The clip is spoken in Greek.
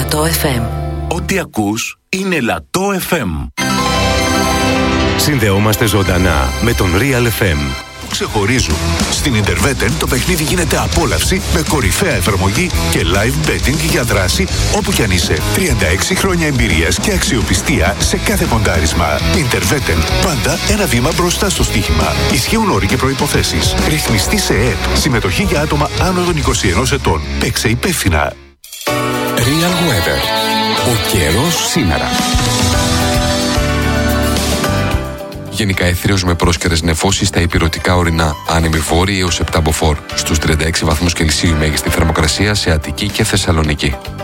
Λατό FM. Ό,τι ακούς είναι Λατό FM. Συνδεόμαστε ζωντανά με τον Real FM. Ξεχωρίζουν. Στην Interveten το παιχνίδι γίνεται απόλαυση με κορυφαία εφαρμογή και live betting για δράση όπου κι αν είσαι. 36 χρόνια εμπειρίας και αξιοπιστία σε κάθε ποντάρισμα. Interveten. Πάντα ένα βήμα μπροστά στο στοίχημα. Ισχύουν όροι και προϋποθέσεις. Ρυθμιστή σε ΕΕΠ. Συμμετοχή για άτομα άνω των 21 ετών. Παίξε υπεύθυνα. Real Weather. Ο καιρός σήμερα. Γενικά αιθρίως με πρόσκαιρες νεφώσεις στα ηπειρωτικά ορεινά, άνεμοι βόρειοι έως 7 μποφόρ. Στους 36 βαθμούς Κελσίου μέγιστη θερμοκρασία σε Αττική και Θεσσαλονίκη.